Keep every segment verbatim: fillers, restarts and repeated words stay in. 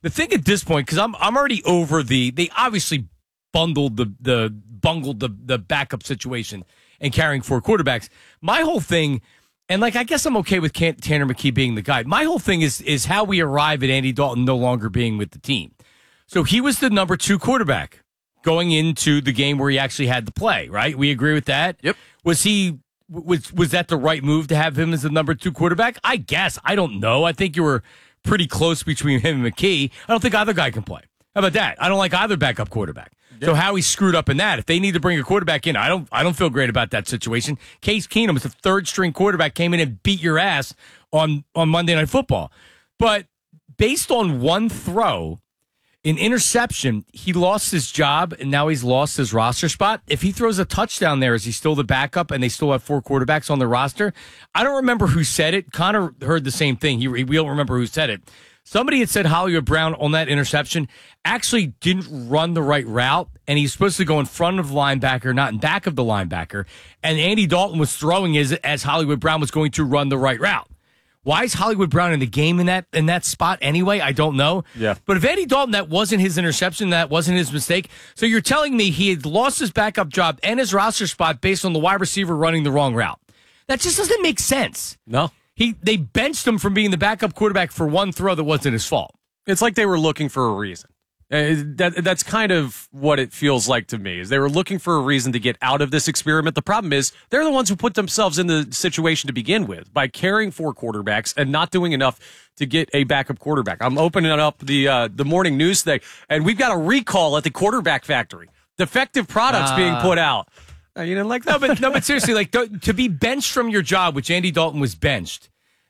The thing at this point, because I'm I'm already over the, they obviously bundled the, the bungled the, the backup situation and carrying four quarterbacks. My whole thing, and like I guess I'm okay with Tanner McKee being the guy. My whole thing is is how we arrive at Andy Dalton no longer being with the team. So he was the number two quarterback going into the game where he actually had to play, right? We agree with that? Yep. Was he was was that the right move to have him as the number two quarterback? I guess. I don't know. I think you were pretty close between him and McKee. I don't think either guy can play. How about that? I don't like either backup quarterback. Yep. So how he screwed up in that. If they need to bring a quarterback in, I don't I don't feel great about that situation. Case Keenum was the third string quarterback, came in and beat your ass on, on Monday Night Football. But based on one throw, an interception, he lost his job, and now he's lost his roster spot. If he throws a touchdown there, is he still the backup, and they still have four quarterbacks on the roster? I don't remember who said it. Connor heard the same thing. He, we don't remember who said it. Somebody had said Hollywood Brown on that interception actually didn't run the right route, and he's supposed to go in front of the linebacker, not in back of the linebacker. And Andy Dalton was throwing as, as Hollywood Brown was going to run the right route. Why is Hollywood Brown in the game in that in that spot anyway? I don't know. Yeah. But if Andy Dalton, that wasn't his interception, that wasn't his mistake. So you're telling me he had lost his backup job and his roster spot based on the wide receiver running the wrong route. That just doesn't make sense. No. He They benched him from being the backup quarterback for one throw that wasn't his fault. It's like they were looking for a reason. Uh, that That's kind of what it feels like to me, is they were looking for a reason to get out of this experiment. The problem is they're the ones who put themselves in the situation to begin with by carrying four quarterbacks and not doing enough to get a backup quarterback. I'm opening up the uh, the morning news today, and we've got a recall at the quarterback factory. Defective products uh, being put out. Uh, you didn't like that? No, but, no, but seriously, like to be benched from your job, which Andy Dalton was benched,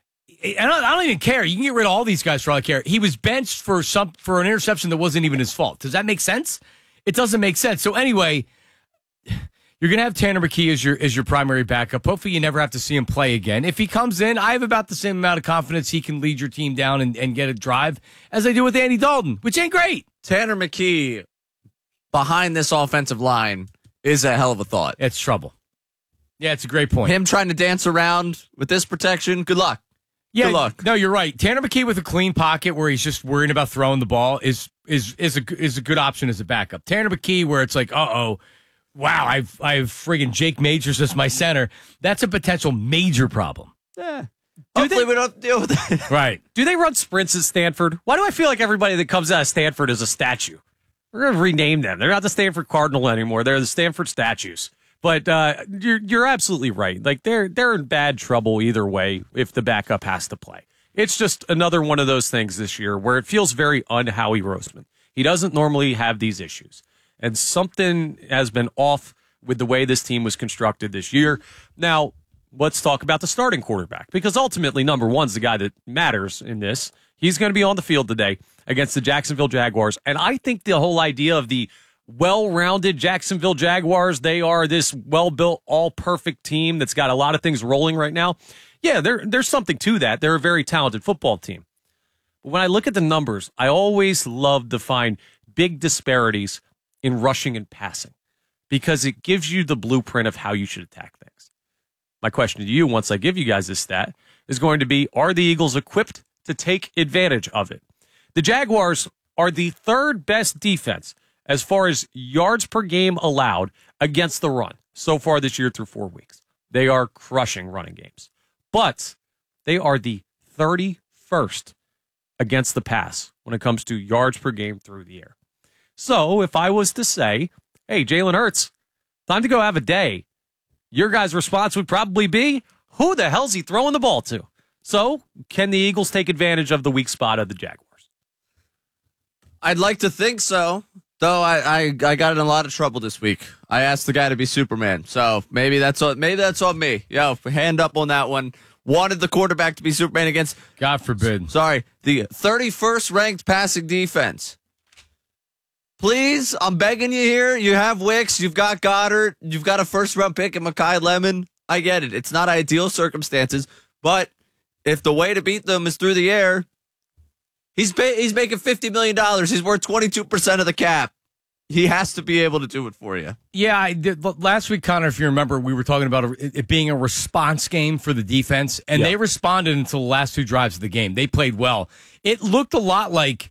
I don't, I don't even care. You can get rid of all these guys for all I care. He was benched for some for an interception that wasn't even his fault. Does that make sense? It doesn't make sense. So anyway, you're going to have Tanner McKee as your as your primary backup. Hopefully you never have to see him play again. If he comes in, I have about the same amount of confidence he can lead your team down and, and get a drive as I do with Andy Dalton, which ain't great. Tanner McKee behind this offensive line is a hell of a thought. It's trouble. Yeah, it's a great point. Him trying to dance around with this protection, good luck. Yeah, Good luck. No, you're right. Tanner McKee with a clean pocket where he's just worrying about throwing the ball is is is a is a good option as a backup. Tanner McKee where it's like, uh oh, wow, I've I've friggin' Jake Majors as my center. That's a potential major problem. Yeah. Hopefully we don't deal with it. Right. Do they run sprints at Stanford? Why do I feel like everybody that comes out of Stanford is a statue? We're going to rename them. They're not the Stanford Cardinal anymore. They're the Stanford Statues. But uh, you're you're absolutely right. Like they're they're in bad trouble either way if the backup has to play. It's just another one of those things this year where it feels very un-Howie Roseman. He doesn't normally have these issues, and something has been off with the way this team was constructed this year. Now let's talk about the starting quarterback, because ultimately number one's the guy that matters in this. He's going to be on the field today against the Jacksonville Jaguars, and I think the whole idea of the well-rounded Jacksonville Jaguars, they are this well-built, all-perfect team that's got a lot of things rolling right now. Yeah, there, there's something to that. They're a very talented football team. But when I look at the numbers, I always love to find big disparities in rushing and passing because it gives you the blueprint of how you should attack things. My question to you, once I give you guys this stat, is going to be, are the Eagles equipped to take advantage of it? The Jaguars are the third best defense as far as yards per game allowed against the run so far this year through four weeks. They are crushing running games. But they are the thirty-first against the pass when it comes to yards per game through the air. So if I was to say, hey, Jalen Hurts, time to go have a day, your guys' response would probably be, who the hell's he throwing the ball to? So can the Eagles take advantage of the weak spot of the Jaguars? I'd like to think so. Though I, I, I got in a lot of trouble this week. I asked the guy to be Superman, so maybe that's on, maybe that's on me. Yo, hand up on that one. Wanted the quarterback to be Superman against, God forbid. Sorry, the thirty-first ranked passing defense. Please, I'm begging you here. You have Wicks, you've got Goddard, you've got a first-round pick in Mekhi Lemon. I get it. It's not ideal circumstances, but if the way to beat them is through the air, He's pay, he's making fifty million dollars. He's worth twenty-two percent of the cap. He has to be able to do it for you. Yeah, I did. Last week, Connor, if you remember, we were talking about it being a response game for the defense, and yeah. they responded until the last two drives of the game. They played well. It looked a lot like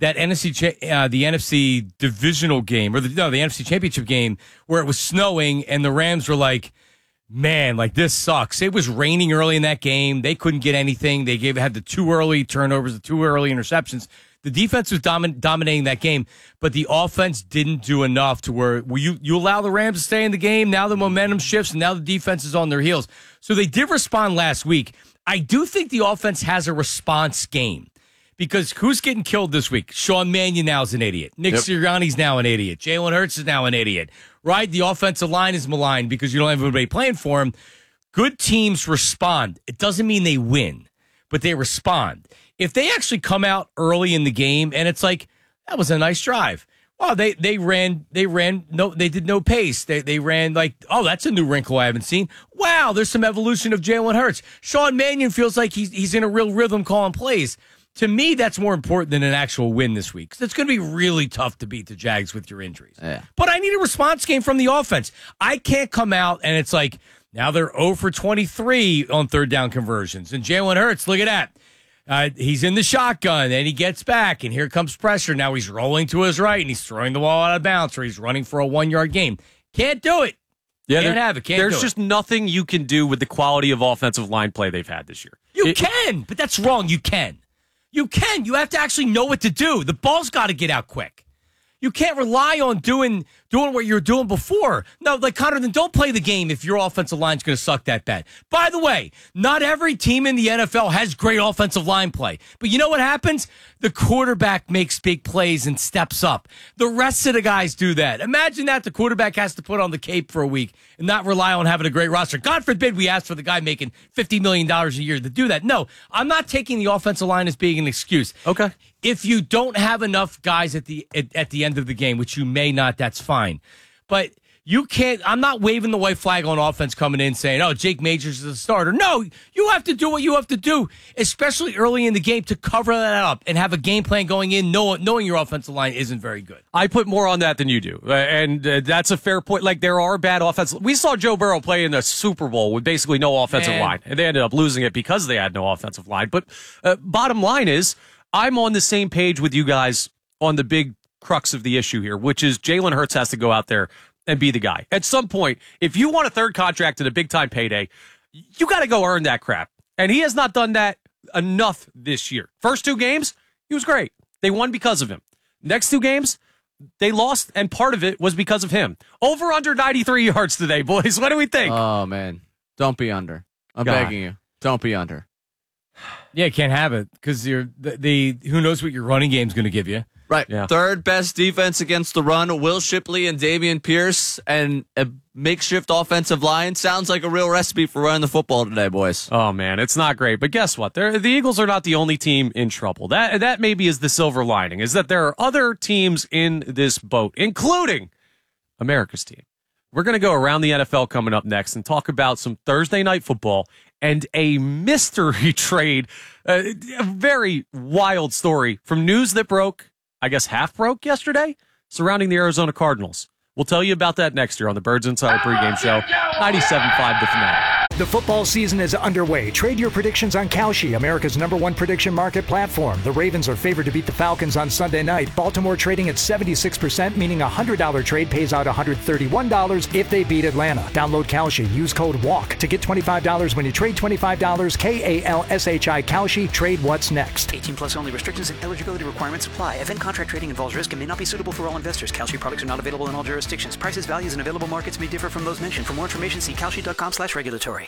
that N F C cha- uh, the N F C divisional game or the no the N F C championship game where it was snowing and the Rams were like, man, like this sucks. It was raining early in that game. They couldn't get anything. They gave had the too early turnovers, the too early interceptions. The defense was domin- dominating that game, but the offense didn't do enough to where well, you, you allow the Rams to stay in the game. Now the momentum shifts, and now the defense is on their heels. So they did respond last week. I do think the offense has a response game because who's getting killed this week? Sean Mannion now is an idiot. Nick yep. Sirianni's now an idiot. Jalen Hurts is now an idiot, right? The offensive line is maligned because you don't have anybody playing for him. Good teams respond. It doesn't mean they win, but they respond. If they actually come out early in the game and it's like, that was a nice drive. Well, they, they ran, they ran, no, they did no pace. They, they ran like, oh, that's a new wrinkle I haven't seen. Wow, there's some evolution of Jalen Hurts. Sean Mannion feels like he's, he's in a real rhythm calling plays. To me, that's more important than an actual win this week. Because it's going to be really tough to beat the Jags with your injuries. Yeah. But I need a response game from the offense. I can't come out and it's like, now they're zero for twenty-three on third down conversions. And Jalen Hurts, look at that. Uh, he's in the shotgun, and he gets back, and here comes pressure. Now he's rolling to his right, and he's throwing the ball out of bounds, or he's running for a one-yard gain. Can't do it. Yeah, Can't there, have it. Can't there's do just it. nothing you can do with the quality of offensive line play they've had this year. You it, can, but that's wrong. You can. You can. You have to actually know what to do. The ball's got to get out quick. You can't rely on doing doing what you were doing before. No, like Connor, then don't play the game if your offensive line's going to suck that bad. By the way, not every team in the N F L has great offensive line play. But you know what happens? The quarterback makes big plays and steps up. The rest of the guys do that. Imagine that the quarterback has to put on the cape for a week and not rely on having a great roster. God forbid we ask for the guy making fifty million dollars a year to do that. No, I'm not taking the offensive line as being an excuse. Okay. If you don't have enough guys at the at, at the end of the game, which you may not, that's fine. But you can't, I'm not waving the white flag on offense coming in saying, oh, Jake Majors is a starter. No, you have to do what you have to do, especially early in the game, to cover that up and have a game plan going in, knowing, knowing your offensive line isn't very good. I put more on that than you do. Uh, and uh, that's a fair point. Like, there are bad offense. We saw Joe Burrow play in the Super Bowl with basically no offensive Man. line. And they ended up losing it because they had no offensive line. But uh, bottom line is, I'm on the same page with you guys on the big crux of the issue here, which is Jalen Hurts has to go out there and be the guy. At some point, if you want a third contract and a big-time payday, you got to go earn that crap. And he has not done that enough this year. First two games, he was great. They won because of him. Next two games, they lost, and part of it was because of him. Over under ninety-three yards today, boys. What do we think? Oh, man. Don't be under. I'm God. begging you. Don't be under. Yeah, can't have it because you're the, the who knows what your running game's going to give you. Right. Yeah. Third best defense against the run, Will Shipley and Dameon Pierce, and a makeshift offensive line. Sounds like a real recipe for running the football today, boys. Oh, man, it's not great. But guess what? They're, the Eagles are not the only team in trouble. That, that maybe is the silver lining, is that there are other teams in this boat, including America's team. We're going to go around the N F L coming up next and talk about some Thursday night football and a mystery trade, uh, a very wild story from news that broke, I guess half broke yesterday, surrounding the Arizona Cardinals. We'll tell you about that next year on the Birds Insider pregame show, ninety-seven point five The Fanatic. The football season is underway. Trade your predictions on Kalshi, America's number one prediction market platform. The Ravens are favored to beat the Falcons on Sunday night. Baltimore trading at seventy-six percent, meaning a one hundred dollars trade pays out one hundred thirty-one dollars if they beat Atlanta. Download Kalshi. Use code WALK to get twenty-five dollars when you trade twenty-five dollars. K A L S H I Kalshi. Trade what's next. eighteen plus only. Restrictions and eligibility requirements apply. Event contract trading involves risk and may not be suitable for all investors. Kalshi products are not available in all jurisdictions. Prices, values, and available markets may differ from those mentioned. For more information, see kalshi.com slash regulatory.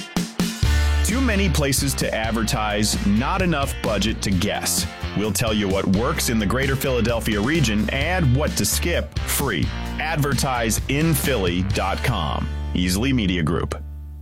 Too many places to advertise, not enough budget to guess. We'll tell you what works in the greater Philadelphia region and what to skip free. advertise in philly dot com. Easily Media Group.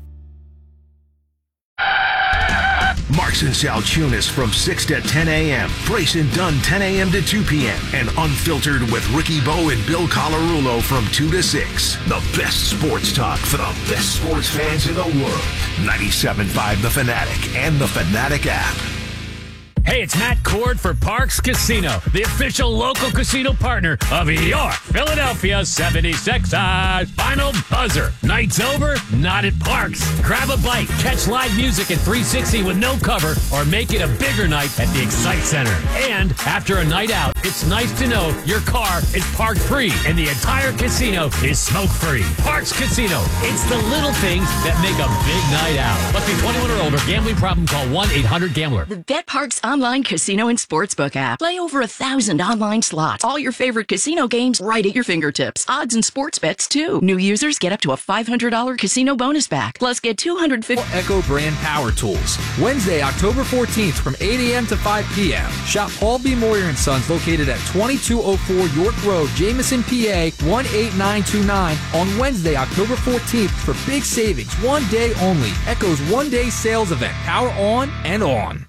Marks and Salchunas from six to ten a.m. Brace and Dunn ten a.m. to two p.m. And Unfiltered with Ricky Bo and Bill Colarulo from two to six. The best sports talk for the best sports fans in the world. ninety-seven point five The Fanatic and the Fanatic app. Hey, it's Matt Cord for Parks Casino, the official local casino partner of your Philadelphia seventy-sixers. Final buzzer. Night's over, not at Parks. Grab a bite, catch live music at three sixty with no cover, or make it a bigger night at the Excite Center. And after a night out, It's nice to know your car is parked free and the entire casino is smoke-free. Parks Casino. It's the little things that make a big night out. Must be twenty-one or older. Gambling problem? Call one eight hundred gambler. The BetParks online casino and sportsbook app. Play over a thousand online slots. All your favorite casino games right at your fingertips. Odds and sports bets, too. New users get up to a five hundred dollars casino bonus back. Plus, get two hundred fifty dollars. Echo brand power tools. Wednesday, October fourteenth from eight a.m. to five p.m. Shop Paul B. Moyer and Sons located at twenty-two oh four York Road, Jameson, P A one eight nine two nine on Wednesday, October fourteenth for big savings. One day only. Echo's one-day sales event. Power on and on.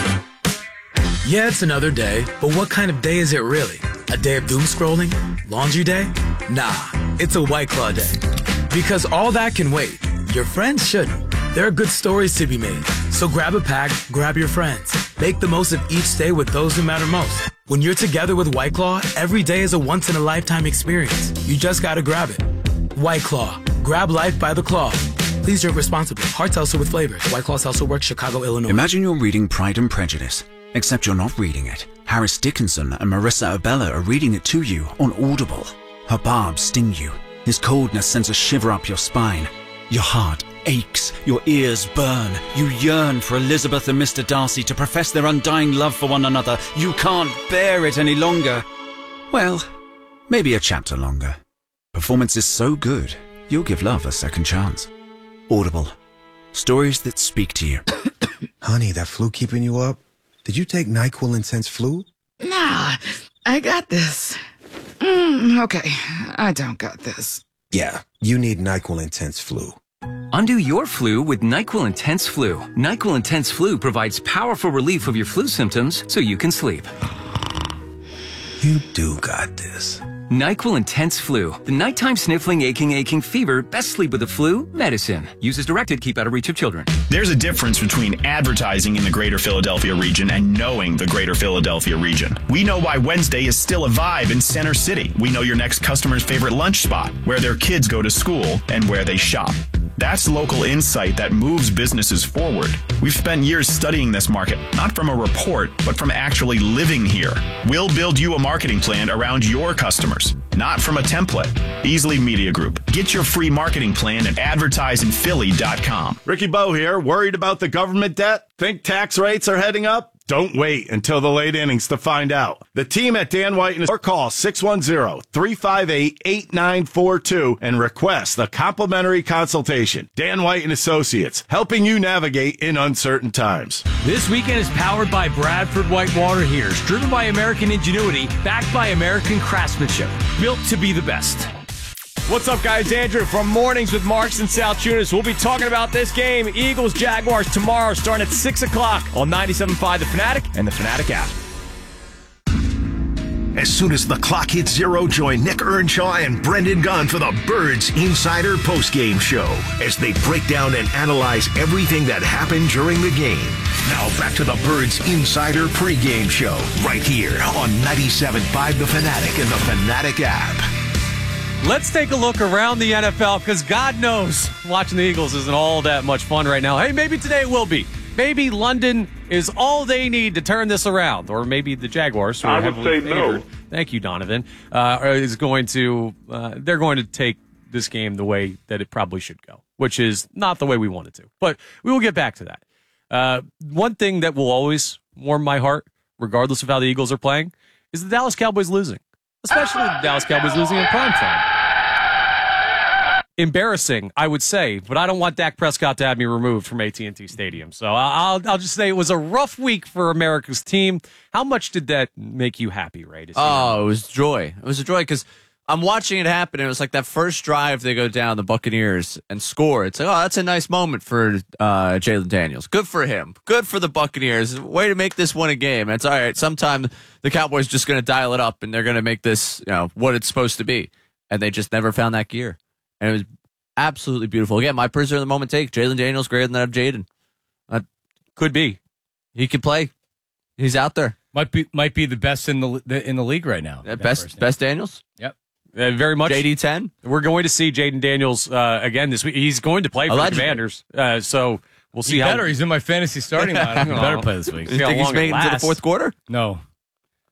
Yeah, it's another day, but what kind of day is it really? A day of doom scrolling? Laundry day? Nah, it's a White Claw day. Because all that can wait. Your friends shouldn't. There are good stories to be made. So grab a pack, grab your friends. Make the most of each day with those who matter most. When you're together with White Claw, every day is a once-in-a-lifetime experience. You just gotta grab it. White Claw. Grab life by the claw. Please drink responsibly. Hard seltzer with flavors. White Claw Seltzer Works, Chicago, Illinois. Imagine you're reading Pride and Prejudice, except you're not reading it. Harris Dickinson and Marissa Abella are reading it to you on Audible. Her barbs sting you. His coldness sends a shiver up your spine. Your heart aches, your ears burn. You yearn for Elizabeth and Mister Darcy to profess their undying love for one another. You can't bear it any longer. Well, maybe a chapter longer. Performance is so good, you'll give love a second chance. Audible. Stories that speak to you. Honey, that flu keeping you up? Did you take NyQuil Intense Flu? Nah, I got this. Mm, okay, I don't got this. Yeah, you need NyQuil Intense Flu. Undo your flu with NyQuil Intense Flu. NyQuil Intense Flu provides powerful relief of your flu symptoms so you can sleep. You do got this. NyQuil Intense Flu. The nighttime sniffling, aching, aching fever. Best sleep with the flu. Medicine. Use as directed. Keep out of reach of children. There's a difference between advertising in the greater Philadelphia region and knowing the greater Philadelphia region. We know why Wednesday is still a vibe in Center City. We know your next customer's favorite lunch spot, where their kids go to school, and where they shop. That's local insight that moves businesses forward. We've spent years studying this market, not from a report, but from actually living here. We'll build you a marketing plan around your customers, not from a template. Easley Media Group. Get your free marketing plan at advertise in philly dot com. Ricky Bo here. Worried about the government debt? Think tax rates are heading up? Don't wait until the late innings to find out. The team at Dan White and or call six one zero, three five eight, eight nine four two and request a complimentary consultation. Dan White and Associates, helping you navigate in uncertain times. This weekend is powered by Bradford Whitewater Heaters, driven by American ingenuity, backed by American craftsmanship, built to be the best. What's up, guys? Andrew from Mornings with Marks and Salchunas. We'll be talking about this game, Eagles-Jaguars, tomorrow, starting at six o'clock on ninety-seven point five The Fanatic and the Fanatic app. As soon as the clock hits zero, join Nick Earnshaw and Brendan Gunn for the Birds Insider postgame show as they break down and analyze everything that happened during the game. Now back to the Birds Insider pregame show right here on ninety-seven point five The Fanatic and the Fanatic app. Let's take a look around the N F L because God knows watching the Eagles isn't all that much fun right now. Hey, maybe today it will be. Maybe London is all they need to turn this around. Or maybe the Jaguars, who are I would heavily say favored. no. Thank you, Donovan. Uh, is going to, uh, they're going to take this game the way that it probably should go, which is not the way we want it to. But we will get back to that. Uh, one thing that will always warm my heart, regardless of how the Eagles are playing, is the Dallas Cowboys losing. Especially the Dallas Cowboys losing in prime time. Embarrassing, I would say, but I don't want Dak Prescott to have me removed from A T and T Stadium. So I'll I'll just say it was a rough week for America's team. How much did that make you happy, Ray? to see Oh, that? it was joy. It was a joy because I'm watching it happen. It was like that first drive they go down the Buccaneers and score. It's like, oh, that's a nice moment for uh, Jalen Daniels. Good for him. Good for the Buccaneers. Way to make this one a game. It's all right. Sometime the Cowboys just going to dial it up and they're going to make this, you know, what it's supposed to be. And they just never found that gear. And it was absolutely beautiful. Again, my prisoner of the moment take, Jalen Daniels greater than that of Jaden. Uh, Could be. He could play. He's out there. Might be might be the best in the, the in the league right now. Uh, best best Daniels? Yep. Uh, very much. J D ten? We're going to see Jaden Daniels uh, again this week. He's going to play for Allegedly. the Commanders. Uh, so we'll see he how. better. He's in my fantasy starting line. He better play this week. You think he's making it to the fourth quarter? No.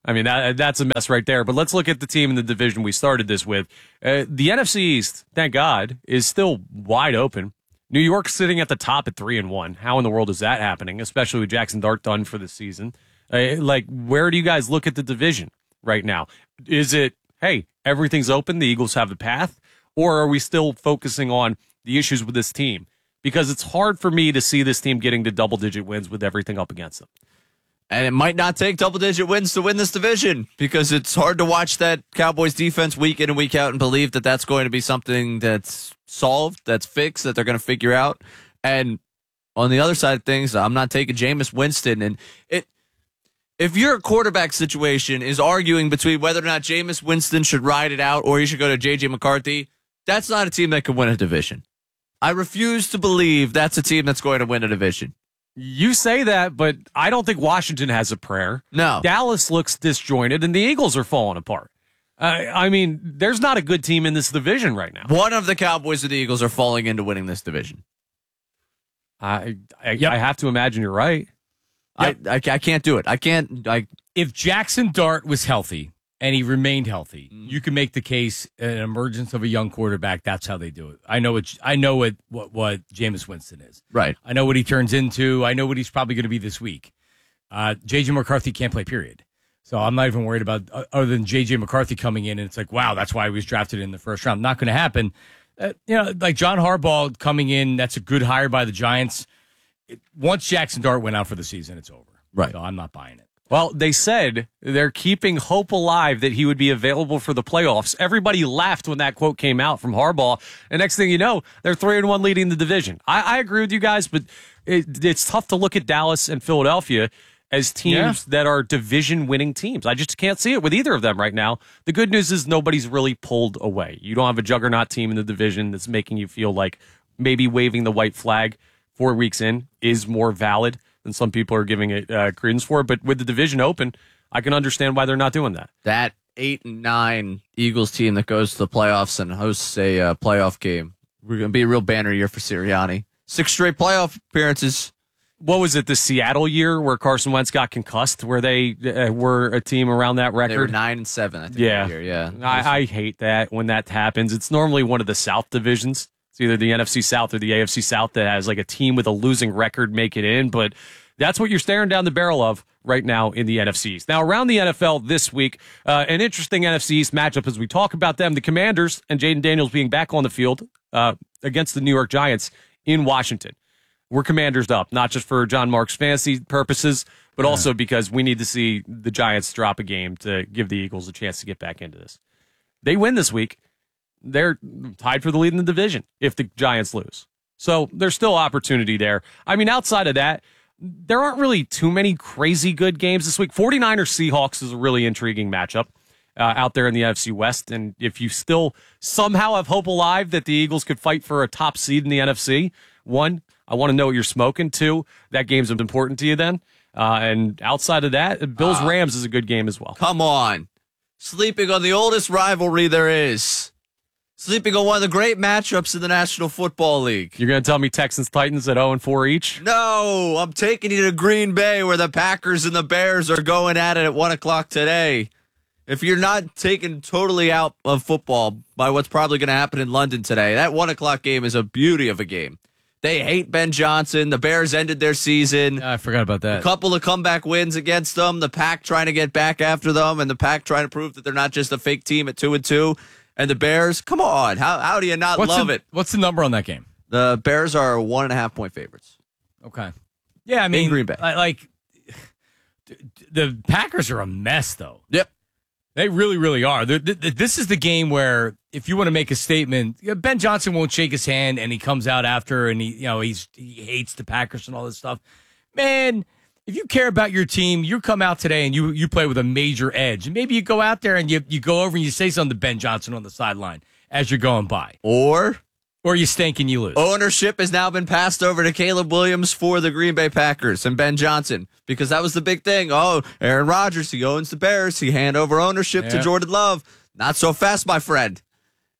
I mean, that, that's a mess right there. But let's look at the team in the division we started this with. Uh, the N F C East, thank God, is still wide open. New York's sitting at the top at three and one. How in the world is that happening? Especially with Jackson Dart done for the season. Uh, like, where do you guys look at the division right now? Is it, hey, everything's open, the Eagles have the path, or are we still focusing on the issues with this team? Because it's hard for me to see this team getting to double-digit wins with everything up against them. And it might not take double-digit wins to win this division because it's hard to watch that Cowboys defense week in and week out and believe that that's going to be something that's solved, that's fixed, that they're going to figure out. And on the other side of things, I'm not taking Jameis Winston. And it, if your quarterback situation is arguing between whether or not Jameis Winston should ride it out or you should go to J J McCarthy, that's not a team that can win a division. I refuse to believe that's a team that's going to win a division. You say that, but I don't think Washington has a prayer. No. Dallas looks disjointed, and the Eagles are falling apart. Uh, I mean, there's not a good team in this division right now. One of the Cowboys or the Eagles are falling into winning this division. I I, yep. I have to imagine you're right. Yep. I, I I can't do it. I can't. I If Jackson Dart was healthy and he remained healthy, mm. you can make the case an emergence of a young quarterback. That's how they do it. I know what I know what what, what Jameis Winston is. Right. I know what he turns into. I know what he's probably going to be this week. Uh, J J McCarthy can't play. Period. So I'm not even worried about uh, other than J J McCarthy coming in and it's like, wow, that's why he was drafted in the first round. Not going to happen. Uh, you know, like John Harbaugh coming in, that's a good hire by the Giants. It, once Jackson Dart went out for the season, it's over. Right. So I'm not buying it. Well, they said they're keeping hope alive that he would be available for the playoffs. Everybody laughed when that quote came out from Harbaugh. And next thing you know, they're three and one leading the division. I, I agree with you guys, but it, it's tough to look at Dallas and Philadelphia as teams yeah. that are division winning teams. I just can't see it with either of them right now. The good news is nobody's really pulled away. You don't have a juggernaut team in the division that's making you feel like maybe waving the white flag four weeks in is more valid than some people are giving it uh, credence for. But with the division open, I can understand why they're not doing that. That eight and nine Eagles team that goes to the playoffs and hosts a uh, playoff game, we're going to be a real banner year for Sirianni. Six straight playoff appearances. What was it, the Seattle year where Carson Wentz got concussed, where they uh, were a team around that record? They were nine and seven, I think. Yeah, that year. yeah. I, I hate that when that happens. It's normally one of the South divisions. It's either the N F C South or the A F C South that has like a team with a losing record make it in, but that's what you're staring down the barrel of right now in the N F C East. Now, around the N F L this week, uh, an interesting N F C East matchup as we talk about them. The Commanders and Jaden Daniels being back on the field uh, against the New York Giants in Washington. We're Commanders up, not just for John Mark's fantasy purposes, but also because we need to see the Giants drop a game to give the Eagles a chance to get back into this. They win this week. They're tied for the lead in the division if the Giants lose. So there's still opportunity there. I mean, outside of that, there aren't really too many crazy good games this week. 49ers Seahawks is a really intriguing matchup uh, out there in the N F C West. And if you still somehow have hope alive that the Eagles could fight for a top seed in the N F C, one, I want to know what you're smoking. Two, that game's important to you then. Uh, and outside of that, Bills-Rams uh, is a good game as well. Come on. Sleeping on the oldest rivalry there is. Sleeping on one of the great matchups in the National Football League. You're going to tell me Texans-Titans at oh and four each? No, I'm taking you to Green Bay where the Packers and the Bears are going at it at one o'clock today. If you're not taken totally out of football by what's probably going to happen in London today, that one o'clock game is a beauty of a game. They hate Ben Johnson. The Bears ended their season. Yeah, I forgot about that. A couple of comeback wins against them. The Pack trying to get back after them, and the Pack trying to prove that they're not just a fake team at two and two. And the Bears, come on. How how do you not what's love the, it? What's the number on that game? The Bears are one and a half point favorites. Okay. Yeah, I mean, in Green Bay. Like, the Packers are a mess, though. Yep. They really, really are. They're, this is the game where if you want to make a statement, Ben Johnson won't shake his hand and he comes out after and he, you know, he's he hates the Packers and all this stuff. Man, if you care about your team, you come out today and you you play with a major edge. And maybe you go out there and you, you go over and you say something to Ben Johnson on the sideline as you're going by. Or or you stink and you lose. Ownership has now been passed over to Caleb Williams for the Green Bay Packers and Ben Johnson because that was the big thing. Oh, Aaron Rodgers, he owns the Bears. He hand over ownership yeah. to Jordan Love. Not so fast, my friend.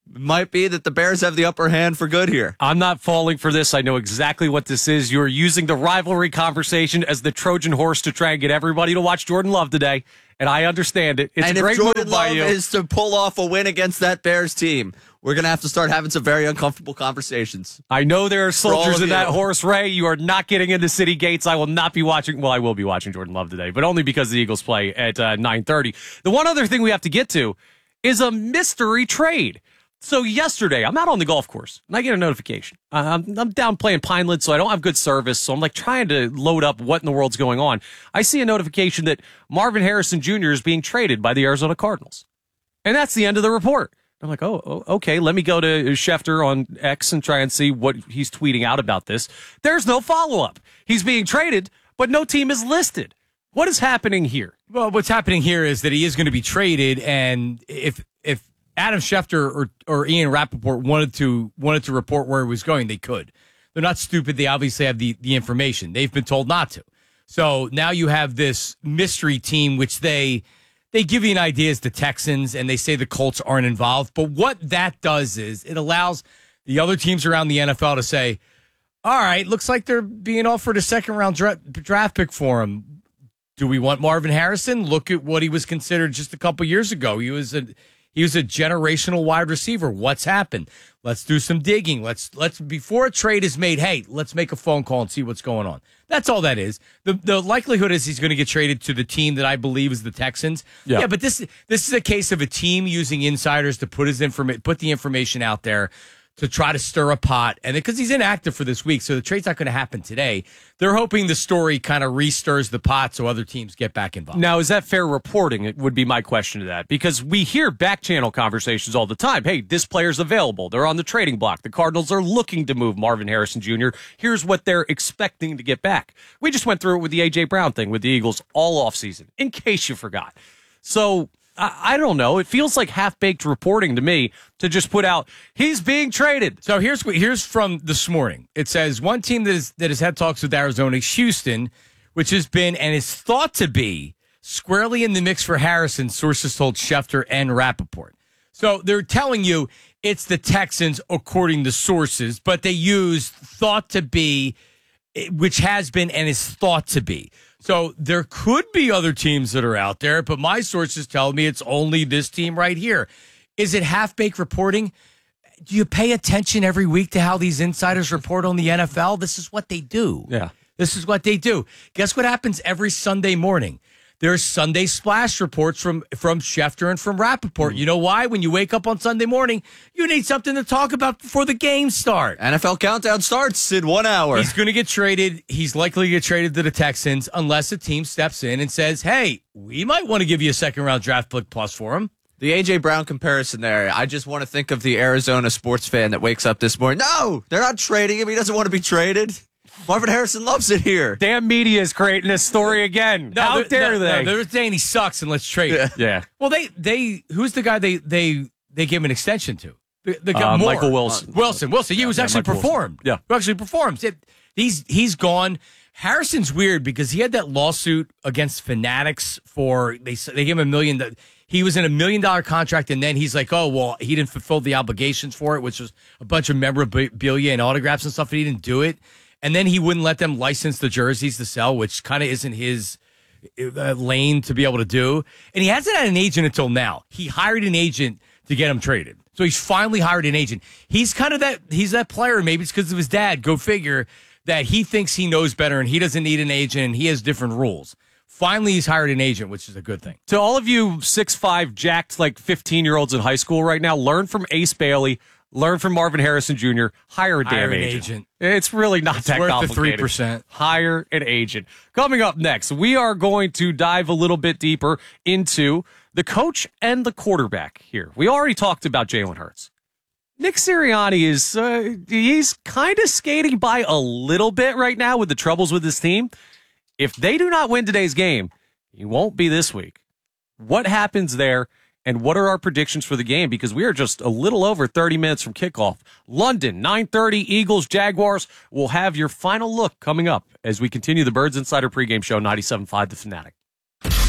might be that the Bears have the upper hand for good here. I'm not falling for this. I know exactly what this is. You're using the rivalry conversation as the Trojan horse to try and get everybody to watch Jordan Love today, and I understand it. It's and a great if Jordan move by Love you. is to pull off a win against that Bears team, we're going to have to start having some very uncomfortable conversations. I know there are soldiers in you. that horse, Ray. You are not getting into city gates. I will not be watching. Well, I will be watching Jordan Love today, but only because the Eagles play at uh, nine thirty. The one other thing we have to get to is a mystery trade. So yesterday, I'm out on the golf course, and I get a notification. Uh, I'm, I'm down playing Pineland, so I don't have good service, so I'm like trying to load up what in the world's going on. I see a notification that Marvin Harrison Junior is being traded by the Arizona Cardinals. And that's the end of the report. I'm like, oh, oh, okay, let me go to Schefter on X and try and see what he's tweeting out about this. There's no follow-up. He's being traded, but no team is listed. What is happening here? Well, what's happening here is that he is going to be traded, and if if Adam Schefter or, or Ian Rappaport wanted to wanted to report where he was going, they could. They're not stupid. They obviously have the, the information. They've been told not to. So now you have this mystery team, which they they give you an idea as the Texans, and they say the Colts aren't involved. But what that does is it allows the other teams around the N F L to say, all right, looks like they're being offered a second-round dra- draft pick for him. Do we want Marvin Harrison? Look at what he was considered just a couple years ago. He was a He was a generational wide receiver. What's happened? Let's do some digging. Let's let's before a trade is made, hey, let's make a phone call and see what's going on. That's all that is. The the likelihood is he's going to get traded to the team that I believe is the Texans. Yeah, yeah but this this is a case of a team using insiders to put his informa- put the information out there to try to stir a pot. And because he's inactive for this week, so the trade's not going to happen today. They're hoping the story kind of re-stirs the pot so other teams get back involved. Now, is that fair reporting? It would be my question to that, because we hear back channel conversations all the time. Hey, this player's available. They're on the trading block. The Cardinals are looking to move Marvin Harrison Junior Here's what they're expecting to get back. We just went through it with the A J Brown thing with the Eagles all offseason, in case you forgot. So I, I don't know. It feels like half-baked reporting to me to just put out, he's being traded. So here's here's from this morning. It says one team that, is, that has had talks with Arizona is Houston, which has been and is thought to be squarely in the mix for Harrison, sources told Schefter and Rappaport. So they're telling you it's the Texans according to sources, but they use thought to be, which has been and is thought to be. So there could be other teams that are out there, but my sources tell me it's only this team right here. Is it half-baked reporting? Do you pay attention every week to how these insiders report on the N F L? This is what they do. Yeah. This is what they do. Guess what happens every Sunday morning? There's Sunday splash reports from, from Schefter and from Rappaport. Mm. You know why? When you wake up on Sunday morning, you need something to talk about before the games start. N F L Countdown starts in one hour. He's going to get traded. He's likely to get traded to the Texans unless a team steps in and says, hey, we might want to give you a second-round draft pick plus for him. The A J Brown comparison there, I just want to think of the Arizona sports fan that wakes up this morning. No, they're not trading him. He doesn't want to be traded. Marvin Harrison loves it here. Damn media is creating this story again. No, How dare no, they? No, they're saying he sucks and let's trade him. Yeah. yeah. Well, they they who's the guy they they they gave an extension to? The, the guy Uh, Moore. Michael Wilson. Uh, Wilson. Wilson. He Yeah, was yeah, actually Michael performed. Wilson. Yeah. Who actually performs. It, he's he's gone. Harrison's weird because he had that lawsuit against Fanatics for they they gave him a million. He was in a million dollar contract, and then he's like, oh well, he didn't fulfill the obligations for it, which was a bunch of memorabilia and autographs and stuff. And he didn't do it. And then he wouldn't let them license the jerseys to sell, which kind of isn't his uh, lane to be able to do. And he hasn't had an agent until now. He hired an agent to get him traded. So he's finally hired an agent. He's kind of that, he's that player, maybe it's because of his dad, go figure, that he thinks he knows better and he doesn't need an agent and he has different rules. Finally, he's hired an agent, which is a good thing. To all of you six five jacked like fifteen-year-olds in high school right now, learn from Ace Bailey. Learn from Marvin Harrison Junior Hire a damn Hire an agent. agent. It's really not It's that worth the complicated. three percent. Hire an agent. Coming up next, we are going to dive a little bit deeper into the coach and the quarterback here. We already talked about Jalen Hurts. Nick Sirianni is, uh, he's kind of skating by a little bit right now with the troubles with his team. If they do not win today's game, he won't be this week. What happens there? And what are our predictions for the game? Because we are just a little over thirty minutes from kickoff. London, nine thirty, Eagles, Jaguars. We'll have your final look coming up as we continue the Birds Insider pregame show, ninety-seven point five The Fanatic.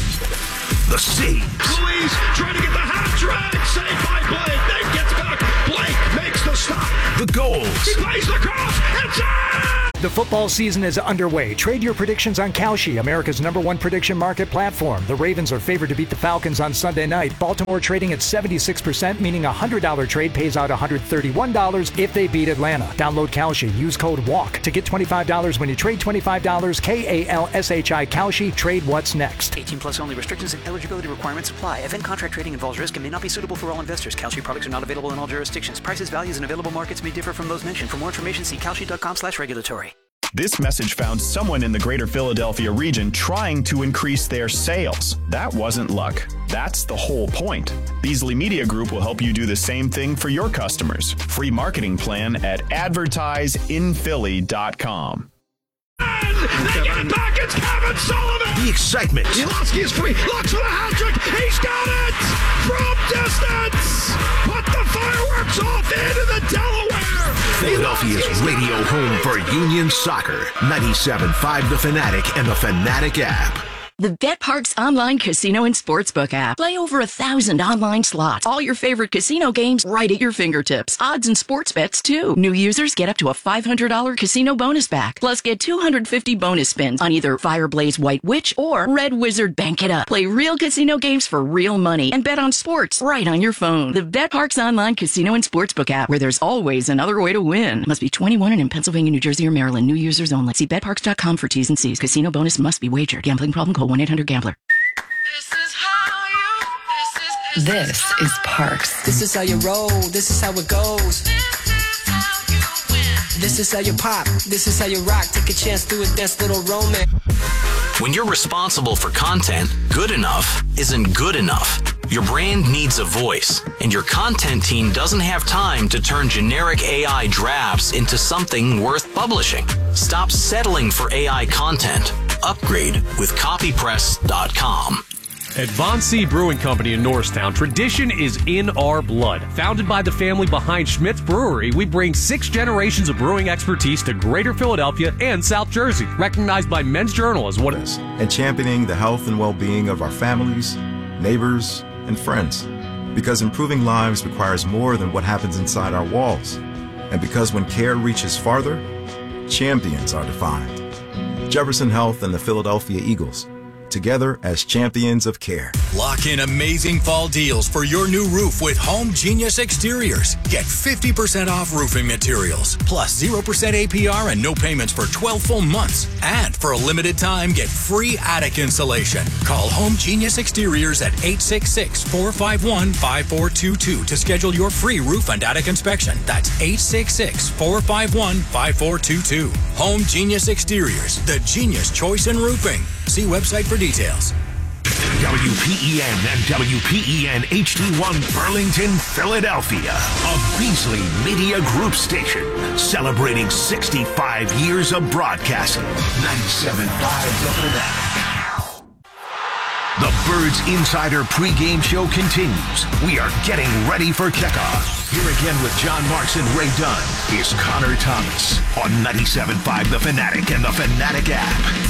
The Seeds. Louise trying to get the hat trick. Saved by Blake. Nate gets back. Scholes. He plays the cross. It's in! The football season is underway. Trade your predictions on Kalshi, America's number one prediction market platform. The Ravens are favored to beat the Falcons on Sunday night. Baltimore trading at seventy-six percent, meaning a one hundred dollars trade pays out one hundred thirty-one dollars if they beat Atlanta. Download Kalshi. Use code WALK to get twenty-five dollars when you trade twenty-five dollars. K A L S H I Kalshi. Trade what's next. eighteen plus only. Restrictions and eligibility requirements apply. Event contract trading involves risk and may not be suitable for all investors. Kalshi products are not available in all jurisdictions. Prices, values, and available markets may differ from those mentioned. For more information, see kalshi.com slash regulatory. This message found someone in the greater Philadelphia region trying to increase their sales. That wasn't luck. That's the whole point. Beasley Media Group will help you do the same thing for your customers. Free marketing plan at advertise in philly dot com. They get it back. It's Kevin Sullivan. The excitement. Yulowski is free. Looks for the hat trick. He's got it from distance. Put the fireworks off into the Delaware. Philadelphia's radio home for Union Soccer. ninety-seven point five The Fanatic and the Fanatic app. The BetParx online casino and sportsbook app. Play over a thousand online slots. All your favorite casino games right at your fingertips. Odds and sports bets, too. New users get up to a five hundred dollars casino bonus back. Plus, get two hundred fifty bonus spins on either Fireblaze White Witch or Red Wizard Bank It Up. Play real casino games for real money and bet on sports right on your phone. The BetParx online casino and sportsbook app, where there's always another way to win. Must be twenty-one and in Pennsylvania, New Jersey, or Maryland. New users only. See bet parx dot com for T's and C's. Casino bonus must be wagered. Gambling problem? Call one eight hundred gambler. This is Parks. This is how you roll. This is how it goes. This is how you pop. This is how you rock. Take a chance, do a dance, little romance. When you're responsible for content, good enough isn't good enough. Your brand needs a voice, and your content team doesn't have time to turn generic A I drafts into something worth publishing. Stop settling for A I content. Upgrade with copy press dot com. At Von C. Brewing Company in Norristown, tradition is in our blood. Founded by the family behind Schmidt's Brewery, we bring six generations of brewing expertise to Greater Philadelphia and South Jersey, recognized by Men's Journal as what is. And championing the health and well-being of our families, neighbors, and friends. Because improving lives requires more than what happens inside our walls. And because when care reaches farther, champions are defined. Jefferson Health and the Philadelphia Eagles. Together as champions of care. Lock in amazing fall deals for your new roof with Home Genius Exteriors. Get fifty percent off roofing materials, plus zero percent A P R and no payments for twelve full months. And for a limited time, get free attic insulation. Call Home Genius Exteriors at eight six six, four five one, five four two two to schedule your free roof and attic inspection. That's eight six six, four five one, five four two two. Home Genius Exteriors, the genius choice in roofing. See website for details. W P E N and W P E N H D one Burlington, Philadelphia. A Beasley Media Group station celebrating sixty-five years of broadcasting. ninety-seven point five The Fanatic. The Birds Insider pregame show continues. We are getting ready for kickoff. Here again with John Marks and Ray Dunn is Connor Thomas on ninety-seven point five The Fanatic and the Fanatic app.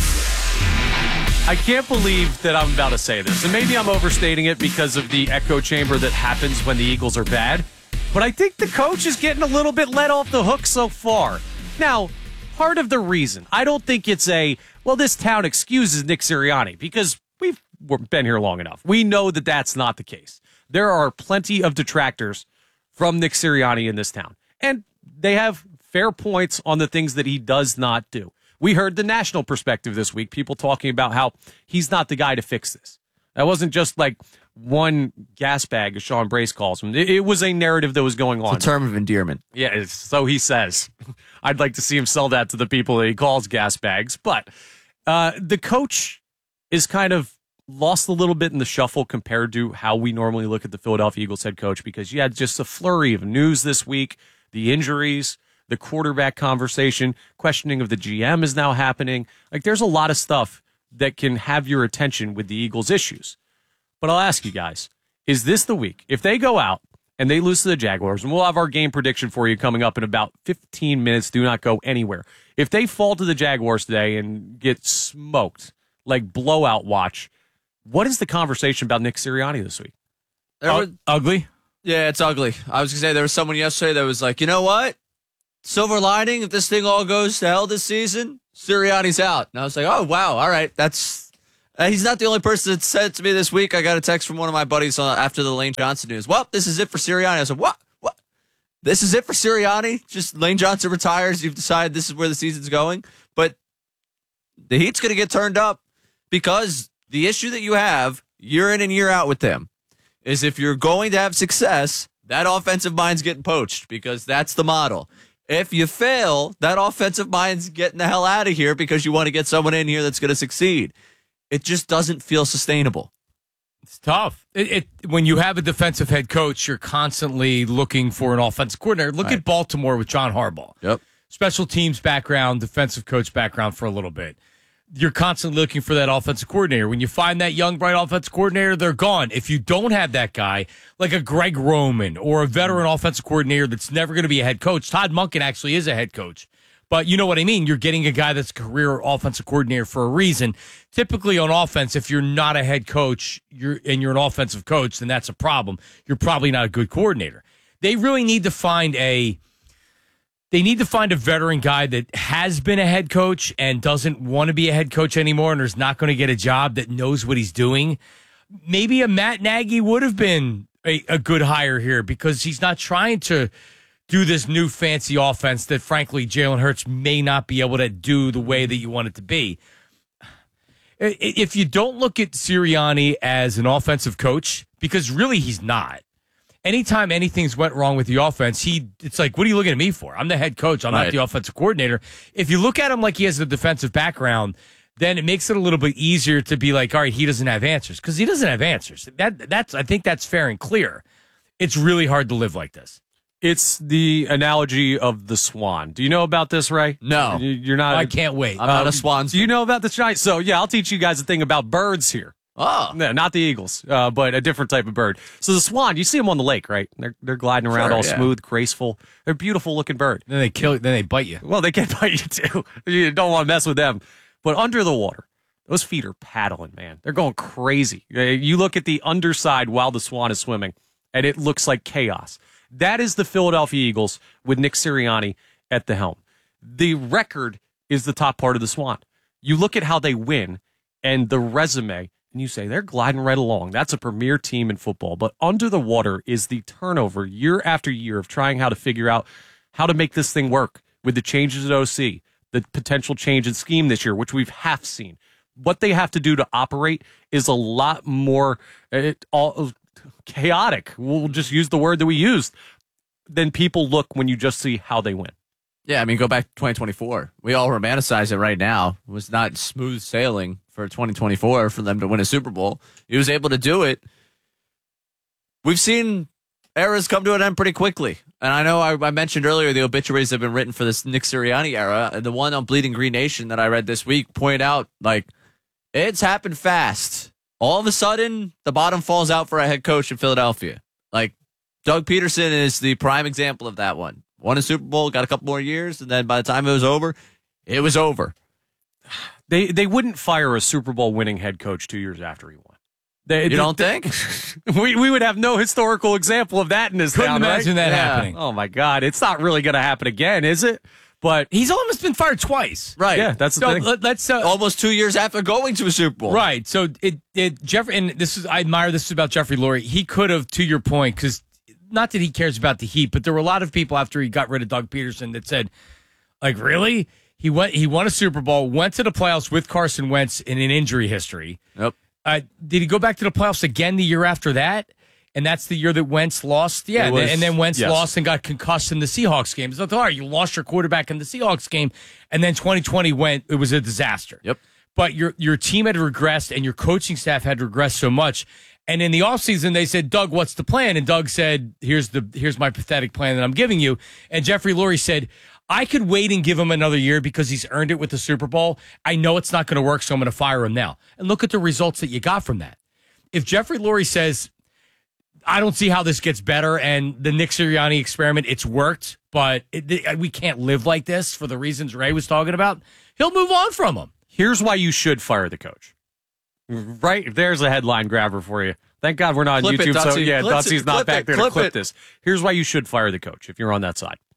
I can't believe that I'm about to say this, and maybe I'm overstating it because of the echo chamber that happens when the Eagles are bad, but I think the coach is getting a little bit let off the hook so far. Now, part of the reason, I don't think it's a, well, this town excuses Nick Sirianni, because we've been here long enough. We know that that's not the case. There are plenty of detractors from Nick Sirianni in this town, and they have fair points on the things that he does not do. We heard the national perspective this week, people talking about how he's not the guy to fix this. That wasn't just like one gas bag, as Sean Brace calls him. It, it was a narrative that was going on. It's a term of endearment. Yeah, it's, so he says. I'd like to see him sell that to the people that he calls gas bags. But uh, the coach is kind of lost a little bit in the shuffle compared to how we normally look at the Philadelphia Eagles head coach, because you had just a flurry of news this week, the injuries, the quarterback conversation, questioning of the G M is now happening. Like, there's a lot of stuff that can have your attention with the Eagles' issues. But I'll ask you guys, is this the week? If they go out and they lose to the Jaguars, and we'll have our game prediction for you coming up in about fifteen minutes, do not go anywhere. If they fall to the Jaguars today and get smoked, like blowout watch, what is the conversation about Nick Sirianni this week? There was, ugly? Yeah, it's ugly. I was going to say, there was someone yesterday that was like, you know what? silver lining, if this thing all goes to hell this season, Sirianni's out. And I was like, oh, wow, all right. That's uh, he's not the only person that said to me this week. I got a text from one of my buddies uh, after the Lane Johnson news. Well, this is it for Sirianni. I said, what? What? This is it for Sirianni? Just Lane Johnson retires. You've decided this is where the season's going. But the heat's going to get turned up because the issue that you have year in and year out with them is if you're going to have success, that offensive mind's getting poached because that's the model. If you fail, that offensive mind's getting the hell out of here because you want to get someone in here that's going to succeed. It just doesn't feel sustainable. It's tough. It, it when you have a defensive head coach, you're constantly looking for an offensive coordinator. Look Right. at Baltimore with John Harbaugh. Yep. Special teams background, defensive coach background for a little bit. You're constantly looking for that offensive coordinator. When you find that young, bright offensive coordinator, they're gone. If you don't have that guy, like a Greg Roman or a veteran offensive coordinator that's never going to be a head coach, Todd Monken actually is a head coach. But you know what I mean? You're getting a guy that's a career offensive coordinator for a reason. Typically on offense, if you're not a head coach you're and you're an offensive coach, then that's a problem. You're probably not a good coordinator. They really need to find a They need to find a veteran guy that has been a head coach and doesn't want to be a head coach anymore and is not going to get a job, that knows what he's doing. Maybe a Matt Nagy would have been a, a good hire here because he's not trying to do this new fancy offense that, frankly, Jalen Hurts may not be able to do the way that you want it to be. If you don't look at Sirianni as an offensive coach, because really he's not, anytime anything's went wrong with the offense, he it's like, what are you looking at me for? I'm the head coach. I'm Right. not the offensive coordinator. If you look at him like he has a defensive background, then it makes it a little bit easier to be like, all right, he doesn't have answers, because he doesn't have answers. That that's I think that's fair and clear. It's really hard to live like this. It's the analogy of the swan. Do you know about this, Ray? No. You- You're not. I can't wait. I'm not Um, a Swans Do you know about this giant? So, yeah, I'll teach you guys a thing about birds here. Oh. No, not the eagles, uh, but a different type of bird. So the swan, you see them on the lake, right? They're they're gliding around Sure, all yeah. smooth, graceful. They're a beautiful looking bird. Then they kill. Then they bite you. Well, they can bite you too. You don't want to mess with them. But under the water, those feet are paddling, man. They're going crazy. Uh, You look at the underside while the swan is swimming, and it looks like chaos. That is the Philadelphia Eagles with Nick Sirianni at the helm. The record is the top part of the swan. You look at how they win and the resume, and you say they're gliding right along. That's a premier team in football. But under the water is the turnover year after year of trying how to figure out how to make this thing work with the changes at O C, the potential change in scheme this year, which we've half seen. What they have to do to operate is a lot more uh, all, chaotic. We'll just use the word that we used. Than people look when you just see how they win. Yeah, I mean, go back to twenty twenty-four. We all romanticize it right now. It was not smooth sailing for twenty twenty-four for them to win a Super Bowl. He was able to do it. We've seen eras come to an end pretty quickly. And I know I, I mentioned earlier the obituaries have been written for this Nick Sirianni era. And the one on Bleeding Green Nation that I read this week pointed out, like, it's happened fast. All of a sudden, the bottom falls out for a head coach in Philadelphia. Like, Doug Peterson is the prime example of that one. Won a Super Bowl, got a couple more years, and then by the time it was over, it was over. They they wouldn't fire a Super Bowl winning head coach two years after he won. They, You they- don't they- think? we we would have no historical example of that in this Couldn't town, imagine right? that happening. Oh my God, it's not really going to happen again, is it? But He's almost been fired twice. Right. yeah, that's the So thing. let, let's uh, Almost two years after going to a Super Bowl. Right. So it, it Jeffrey, and this is, I admire this about Jeffrey Lurie. He could have, to your point, because not that he cares about the Heat, but there were a lot of people after he got rid of Doug Peterson that said, like, really? He went, he won a Super Bowl, went to the playoffs with Carson Wentz in an injury history. Yep. Uh, did he go back to the playoffs again the year after that? And that's the year that Wentz lost? Yeah. It was- and then Wentz yes. lost and got concussed in the Seahawks game. It's like, all right, you lost your quarterback in the Seahawks game. And then twenty twenty went, it was a disaster. Yep. But your your team had regressed and your coaching staff had regressed so much. And in the offseason, they said, Doug, what's the plan? And Doug said, here's the here's my pathetic plan that I'm giving you. And Jeffrey Lurie said, I could wait and give him another year because he's earned it with the Super Bowl. I know it's not going to work, so I'm going to fire him now. And look at the results that you got from that. If Jeffrey Lurie says, I don't see how this gets better, and the Nick Sirianni experiment, it's worked, but it, we can't live like this for the reasons Ray was talking about, he'll move on from him. Here's why you should fire the coach. Right there's a headline grabber for you. Thank God we're not Clip on it, YouTube, so Dutzy. yeah, Clip it, Dutzy's not clip back it, there to clip clip it. this. Here's why you should fire the coach if you're on that side.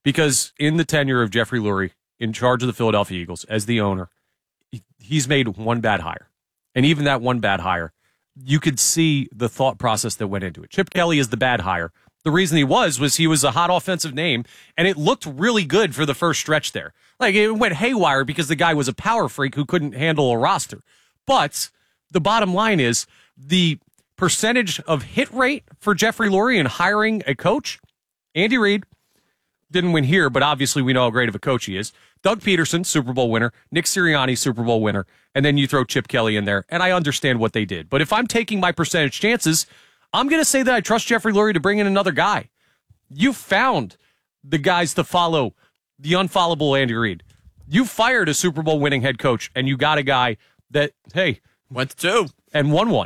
because in the tenure of Jeffrey Lurie in charge of the Philadelphia Eagles as the owner, he's made one bad hire. And even that one bad hire, you could see the thought process that went into it. Chip Kelly is the bad hire. The reason he was, was he was a hot offensive name, and it looked really good for the first stretch there. Like, it went haywire because the guy was a power freak who couldn't handle a roster. But the bottom line is the percentage of hit rate for Jeffrey Lurie in hiring a coach. Andy Reid didn't win here, but obviously we know how great of a coach he is. Doug Peterson, Super Bowl winner. Nick Sirianni, Super Bowl winner. And then you throw Chip Kelly in there, and I understand what they did. But if I'm taking my percentage chances, I'm going to say that I trust Jeffrey Lurie to bring in another guy. You found the guys to follow the unfollowable Andy Reid. You fired a Super Bowl winning head coach, and you got a guy that, hey, went to two and won one.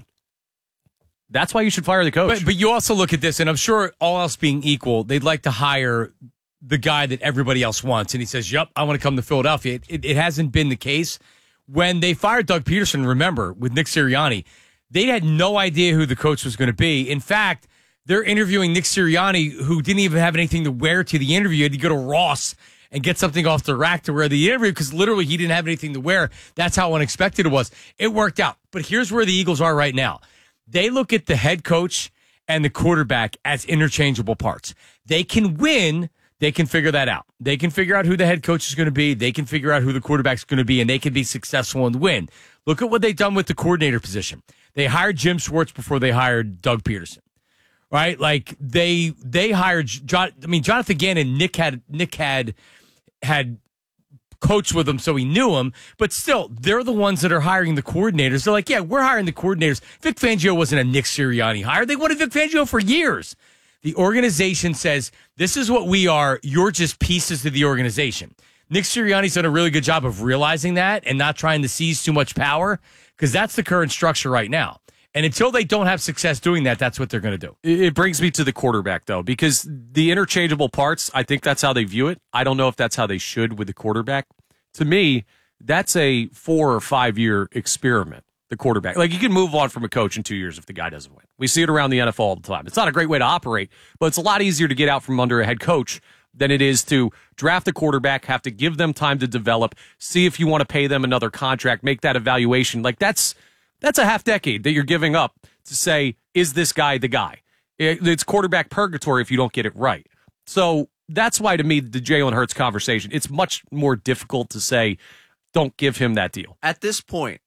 That's why you should fire the coach. But, but you also look at this, and I'm sure all else being equal, they'd like to hire the guy that everybody else wants. And he says, yep, I want to come to Philadelphia. It, it, it hasn't been the case. When they fired Doug Peterson, remember, with Nick Sirianni, they had no idea who the coach was going to be. In fact, they're interviewing Nick Sirianni, who didn't even have anything to wear to the interview. He had to go to Ross and get something off the rack to wear the interview because literally he didn't have anything to wear. That's how unexpected it was. It worked out. But here's where the Eagles are right now. They look at the head coach and the quarterback as interchangeable parts. They can win. They can figure that out. They can figure out who the head coach is going to be. They can figure out who the quarterback's going to be, and they can be successful and win. Look at what they've done with the coordinator position. They hired Jim Schwartz before they hired Doug Peterson, right? Like they they hired John. I mean, Jonathan Gannon. Nick had Nick had had coached with him, so he knew him. But still, they're the ones that are hiring the coordinators. They're like, yeah, we're hiring the coordinators. Vic Fangio wasn't a Nick Sirianni hire. They wanted Vic Fangio for years. The organization says, this is what we are. You're just pieces of the organization. Nick Sirianni's done a really good job of realizing that and not trying to seize too much power because that's the current structure right now. And until they don't have success doing that, that's what they're going to do. It brings me to the quarterback, though, because the interchangeable parts, I think that's how they view it. I don't know if that's how they should with the quarterback. To me, that's a four or five year experiment. The quarterback. Like, you can move on from a coach in two years if the guy doesn't win. We see it around the N F L all the time. It's not a great way to operate, but it's a lot easier to get out from under a head coach than it is to draft a quarterback, have to give them time to develop, see if you want to pay them another contract, make that evaluation. Like, that's that's a half decade that you're giving up to say, is this guy the guy? It's quarterback purgatory if you don't get it right. So that's why, to me, the Jalen Hurts conversation, it's much more difficult to say, don't give him that deal. At this point,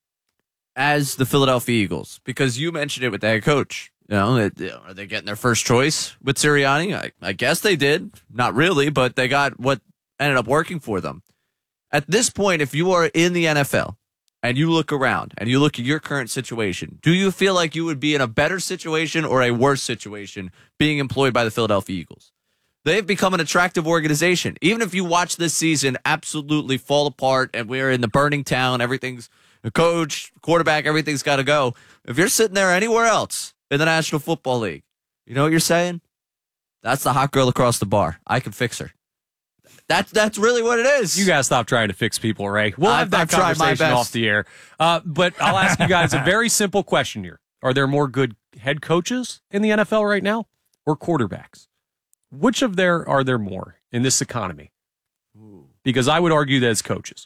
as the Philadelphia Eagles, because you mentioned it with the head coach. You know, it, you know, are they getting their first choice with Sirianni? I, I guess they did. Not really, but they got what ended up working for them. At this point, if you are in the N F L and you look around and you look at your current situation, do you feel like you would be in a better situation or a worse situation being employed by the Philadelphia Eagles? They've become an attractive organization. Even if you watch this season absolutely fall apart and we're in the burning town, everything's the coach, quarterback, everything's got to go. If you're sitting there anywhere else in the National Football League, you know what you're saying? That's the hot girl across the bar. I can fix her. That's that's really what it is. You guys stop trying to fix people, Ray. We'll I've, have that I've conversation off the air. Uh, but I'll ask you guys a very simple question here. Are there more good head coaches in the N F L right now or quarterbacks? Which of there are there more in this economy? Because I would argue that it's coaches.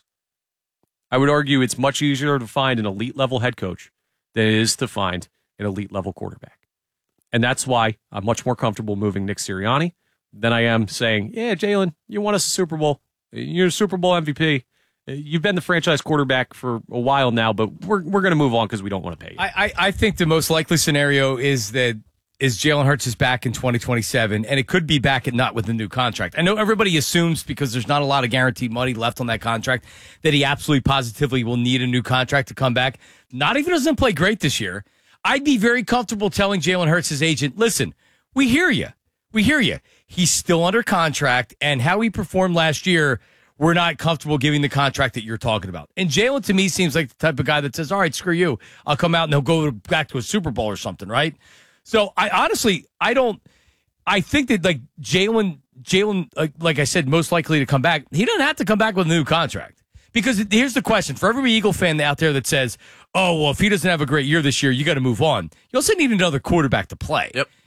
I would argue it's much easier to find an elite level head coach than it is to find an elite level quarterback. And that's why I'm much more comfortable moving Nick Sirianni than I am saying, yeah, Jalen, you won us a Super Bowl. You're a Super Bowl M V P. You've been the franchise quarterback for a while now, but we're we're going to move on because we don't want to pay you. I, I, I think the most likely scenario is that is Jalen Hurts is back in twenty twenty-seven, and it could be back at not with a new contract. I know everybody assumes because there's not a lot of guaranteed money left on that contract that he absolutely positively will need a new contract to come back. Not even doesn't play great this year. I'd be very comfortable telling Jalen Hurts' his agent, listen, we hear you. We hear you. He's still under contract, and how he performed last year, we're not comfortable giving the contract that you're talking about. And Jalen, to me, seems like the type of guy that says, all right, screw you. I'll come out and he'll go back to a Super Bowl or something, right? So I honestly, I don't, I think that like Jalen, Jalen, like, like I said, most likely to come back. He doesn't have to come back with a new contract. Because here's the question for every Eagle fan out there that says, oh, well, if he doesn't have a great year this year, you got to move on. You also need another quarterback to play. Yep.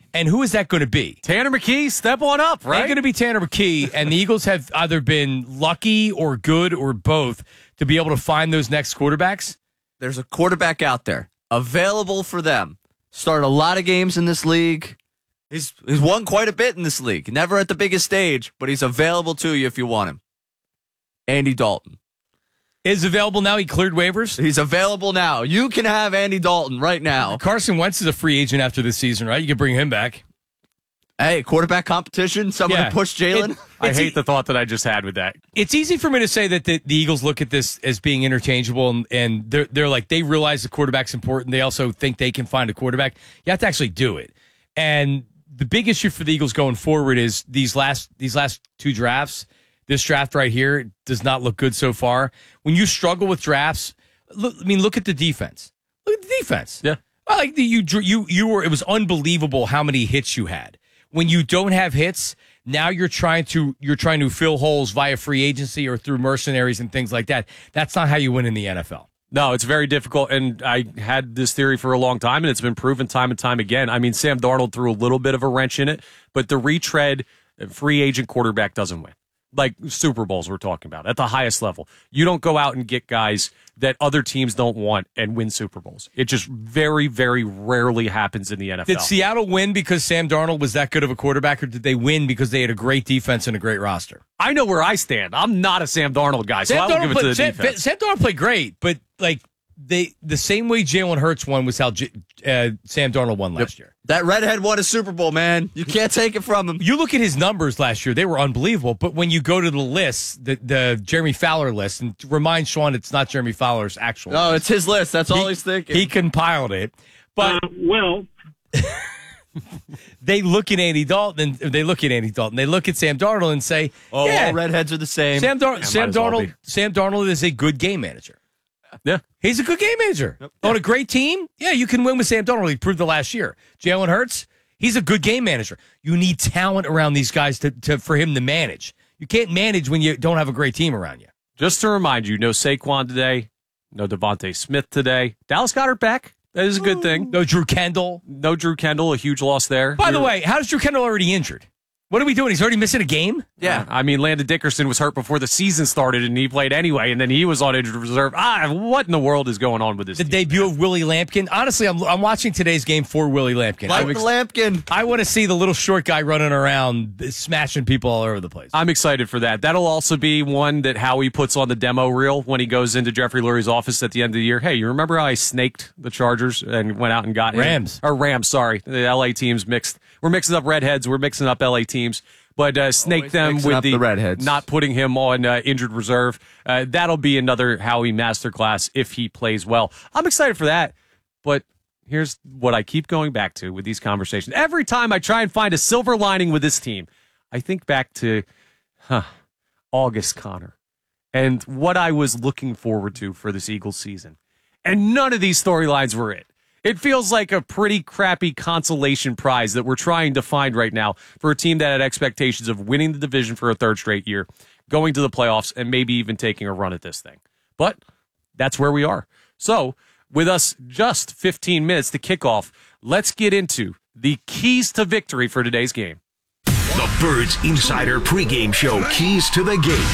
And who is that going to be? Tanner McKee, step on up, right? Ain't going to be Tanner McKee, and the Eagles have either been lucky or good or both to be able to find those next quarterbacks. There's a quarterback out there available for them. Started a lot of games in this league. He's he's won quite a bit in this league. Never at the biggest stage, but he's available to you if you want him. Andy Dalton. Is available now. He cleared waivers. He's available now. You can have Andy Dalton right now. Carson Wentz is a free agent after this season, right? You can bring him back. Hey, quarterback competition. Someone Yeah. to push Jalen. It- I It's hate e- the thought that I just had with that. It's easy for me to say that the, the Eagles look at this as being interchangeable, and, and they're they're like they realize the quarterback's important. They also think they can find a quarterback. You have to actually do it. And the big issue for the Eagles going forward is these last these last two drafts. This draft right here does not look good so far. When you struggle with drafts, look, I mean, look at the defense. Look at the defense. Yeah, well, like the, you you you were. It was unbelievable how many hits you had. When you don't have hits, now you're trying to you're trying to fill holes via free agency or through mercenaries and things like that. That's not how you win in the N F L. No, it's very difficult, and I had this theory for a long time, and it's been proven time and time again. I mean, Sam Darnold threw a little bit of a wrench in it, but the retread free agent quarterback doesn't win. Like Super Bowls we're talking about at the highest level. You don't go out and get guys that other teams don't want and win Super Bowls. It just very, very rarely happens in the N F L. Did Seattle win because Sam Darnold was that good of a quarterback, or did they win because they had a great defense and a great roster? I know where I stand. I'm not a Sam Darnold guy, so Sam I will Darnold give it to played, the Sam, defense. Sam Darnold played great, but like they the same way Jalen Hurts won was how J, uh, Sam Darnold won last year. That redhead won a Super Bowl, man. You can't take it from him. You look at his numbers last year; they were unbelievable. But when you go to the list, the the Jeremy Fowler list, and remind Sean, it's not Jeremy Fowler's actual. No, list. it's his list. That's all He- he's thinking. He compiled it, but Uh, well, they look at Andy Dalton. And they look at Andy Dalton. They look at Sam Darnold and say, oh, yeah, all redheads are the same. Sam, Dar- Yeah, Sam might as well Darnold. be. Sam Darnold is a good game manager. Yeah. He's a good game manager. On a great team, yeah, you can win with Sam Darnold. He proved it last year. Jalen Hurts, he's a good game manager. You need talent around these guys to, to for him to manage. You can't manage when you don't have a great team around you. Just to remind you, no Saquon today, no Devontae Smith today. Dallas Goedert back. That is a good thing. No Drew Kendall. No Drew Kendall, a huge loss there. By the You're- way, how's Drew Kendall already injured? What are we doing? He's already missing a game? Yeah. I mean, Landon Dickerson was hurt before the season started, and he played anyway, and then he was on injured reserve. Ah, what in the world is going on with this The team? debut of Willie Lampkin. Honestly, I'm, I'm watching today's game for Willie Lampkin. Like I'm the Lampkin. I want to see the little short guy running around, smashing people all over the place. I'm excited for that. That'll also be one that Howie puts on the demo reel when he goes into Jeffrey Lurie's office at the end of the year. Hey, you remember how I snaked the Chargers and went out and got him? Rams. Or Rams, sorry. The L A teams mixed. We're mixing up redheads. We're mixing up L A teams. But uh, snake Always them mixing with up the, the redheads. not putting him on uh, injured reserve. Uh, that'll be another Howie masterclass if he plays well. I'm excited for that. But here's what I keep going back to with these conversations. Every time I try and find a silver lining with this team, I think back to huh, August Connor and what I was looking forward to for this Eagles season. And none of these storylines were it. It feels like a pretty crappy consolation prize that we're trying to find right now for a team that had expectations of winning the division for a third straight year, going to the playoffs, and maybe even taking a run at this thing. But that's where we are. So, with us just fifteen minutes to kick off, let's get into the keys to victory for today's game. The Birds Insider pregame show, keys to the game.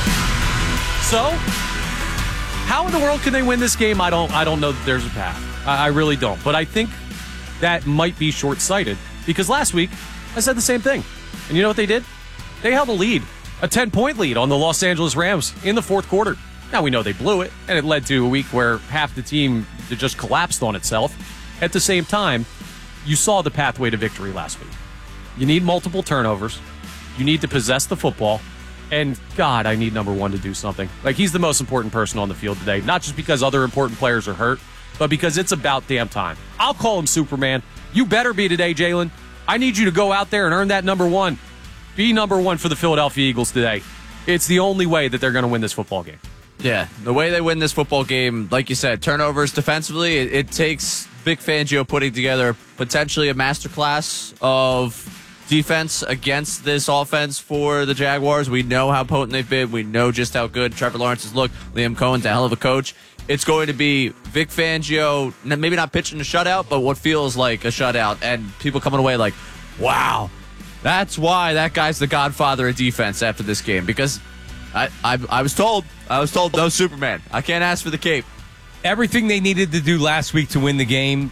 So, how in the world can they win this game? I don't I don't know that there's a path. I, I really don't. But I think that might be short-sighted because last week I said the same thing. And you know what they did? They held a lead, a ten-point lead on the Los Angeles Rams in the fourth quarter. Now we know they blew it, and it led to a week where half the team just collapsed on itself. At the same time, you saw the pathway to victory last week. You need multiple turnovers. You need to possess the football. And God, I need number one to do something. Like, he's the most important person on the field today, not just because other important players are hurt, but because it's about damn time. I'll call him Superman. You better be today, Jalen. I need you to go out there and earn that number one. Be number one for the Philadelphia Eagles today. It's the only way that they're going to win this football game. Yeah, the way they win this football game, like you said, turnovers defensively, it, it takes Vic Fangio putting together potentially a masterclass of defense against this offense for the Jaguars. We know how potent they've been. We know just how good Trevor Lawrence has looked. Liam Cohen's a hell of a coach. it's going to be Vic Fangio, n- maybe not pitching a shutout, but what feels like a shutout, and people coming away like, wow, that's why that guy's the godfather of defense after this game. Because I, I, I was told, I was told, no Superman. I can't ask for the cape. Everything they needed to do last week to win the game,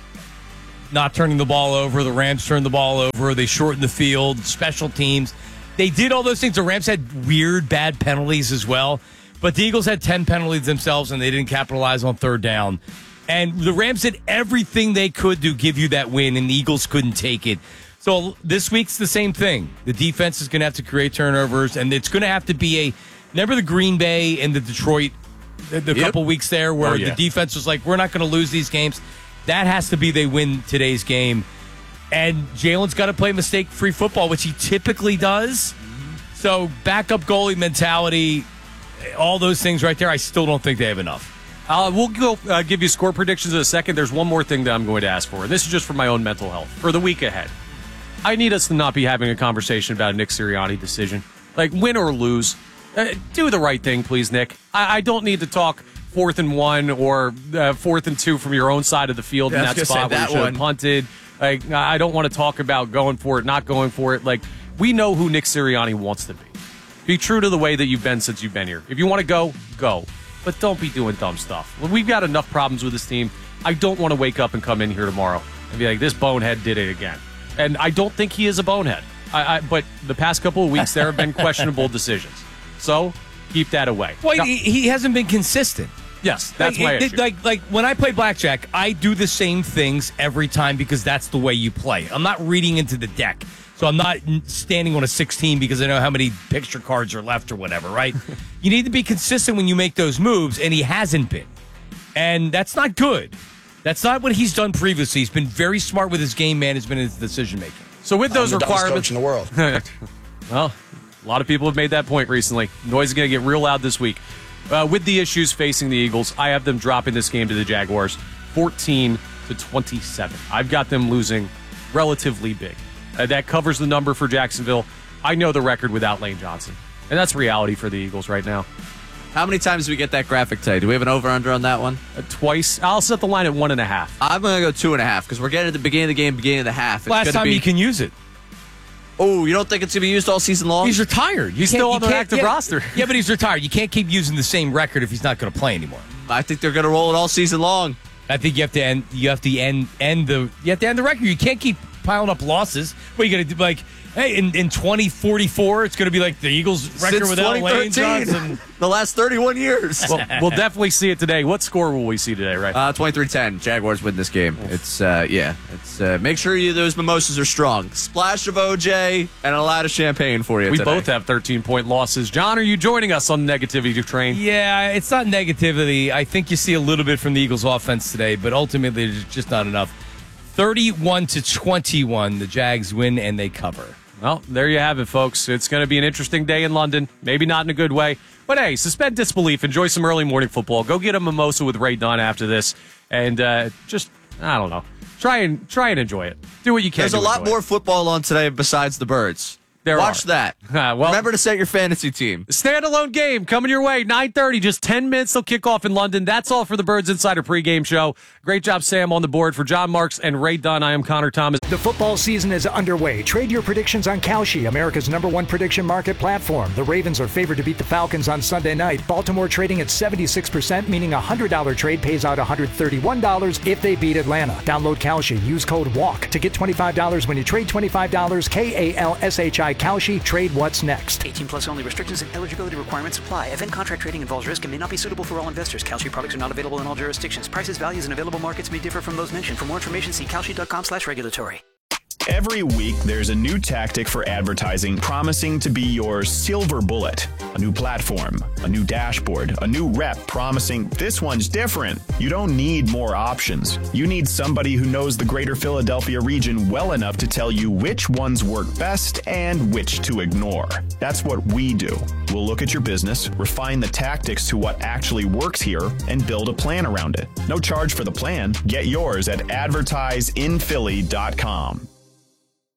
not turning the ball over, the Rams turned the ball over, they shortened the field, special teams. They did all those things. The Rams had weird, bad penalties as well. But the Eagles had ten penalties themselves, and they didn't capitalize on third down. And the Rams did everything they could to give you that win, and the Eagles couldn't take it. So this week's the same thing. The defense is going to have to create turnovers, and it's going to have to be a – remember the Green Bay and the Detroit, the, the yep. couple weeks there where oh, yeah. the defense was like, we're not going to lose these games. That has to be they win today's game. And Jalen's got to play mistake-free football, which he typically does. Mm-hmm. So backup goalie mentality, all those things right there, I still don't think they have enough. Uh, we'll go uh, give you score predictions in a second. There's one more thing that I'm going to ask for. This is just for my own mental health. For the week ahead, I need us to not be having a conversation about a Nick Sirianni decision. Like, win or lose, uh, do the right thing, please, Nick. I, I don't need to talk fourth and one or uh, fourth and two from your own side of the field yeah, in that spot where that you should have punted. Like, I don't want to talk about going for it, not going for it. Like, we know who Nick Sirianni wants to be. Be true to the way that you've been since you've been here. If you want to go, go. But don't be doing dumb stuff. We've got enough problems with this team. I don't want to wake up and come in here tomorrow and be like, this bonehead did it again. And I don't think he is a bonehead. I, I, but the past couple of weeks, there have been questionable decisions. So keep that away. Well, now, he, he hasn't been consistent. Yes, that's like, my it, issue. Like, like when I play blackjack, I do the same things every time because that's the way you play. I'm not reading into the deck. So I'm not standing on a sixteen because I know how many picture cards are left or whatever, right? You need to be consistent when you make those moves, and he hasn't been. And that's not good. That's not what he's done previously. He's been very smart with his game management and his decision-making. So with those I'm the requirements... coach in the world. Well, a lot of people have made that point recently. Noise is going to get real loud this week. Uh, with the issues facing the Eagles, I have them dropping this game to the Jaguars fourteen to twenty-seven. I've got them losing relatively big. Uh, that covers the number for Jacksonville. I know the record without Lane Johnson. And that's reality for the Eagles right now. How many times do we get that graphic today? Do we have an over-under on that one? Uh, twice. I'll set the line at one and a half. I'm going to go two and a half because we're getting at the beginning of the game, beginning of the half. It's Last time be... you can use it. Oh, you don't think it's going to be used all season long? He's retired. He's still on the active yeah, roster. Yeah, but he's retired. You can't keep using the same record if he's not going to play anymore. I think they're going to roll it all season long. I think you have to end. You have to end. End the. You have to end the record. You can't keep piling up losses. What are you going to do? Like, hey, in, in twenty forty-four, it's going to be like the Eagles' record Since without Lane Johnson. The last thirty-one years. Well, we'll definitely see it today. What score will we see today, right? Uh, twenty-three ten. Jaguars win this game. It's, uh, yeah. It's uh, make sure you those mimosas are strong. Splash of O J and a lot of champagne for you We today. both have thirteen-point losses. John, are you joining us on the negativity train? Yeah, it's not negativity. I think you see a little bit from the Eagles' offense today, but ultimately there's just not enough. thirty-one to twenty-one, the Jags win and they cover. Well, there you have it, folks. It's going to be an interesting day in London. Maybe not in a good way. But, hey, suspend disbelief. Enjoy some early morning football. Go get a mimosa with Ray Dunn after this. And uh, just, I don't know, try and try and enjoy it. Do what you can. There's a lot more football on today besides the Birds. There Watch are. that. Uh, well, remember to set your fantasy team. Standalone game coming your way, nine thirty, just ten minutes till kickoff in London. That's all for the Birds Insider pregame show. Great job, Sam, on the board. For John Marks and Ray Dunn, I am Connor Thomas. The football season is underway. Trade your predictions on Kalshi, America's number one prediction market platform. The Ravens are favored to beat the Falcons on Sunday night. Baltimore trading at seventy-six percent, meaning a one hundred dollars trade pays out one hundred thirty-one dollars if they beat Atlanta. Download Kalshi. Use code WALK to get twenty-five dollars when you trade twenty-five dollars. K A L S H I Kalshi. Trade what's next. eighteen plus only. Restrictions and eligibility requirements apply. Event contract trading involves risk and may not be suitable for all investors. Kalshi products are not available in all jurisdictions. Prices, values, and available markets may differ from those mentioned. For more information, see kalshi dot com slash regulatory. Every week, there's a new tactic for advertising promising to be your silver bullet. A new platform, a new dashboard, a new rep promising this one's different. You don't need more options. You need somebody who knows the greater Philadelphia region well enough to tell you which ones work best and which to ignore. That's what we do. We'll look at your business, refine the tactics to what actually works here, and build a plan around it. No charge for the plan. Get yours at advertise in philly dot com.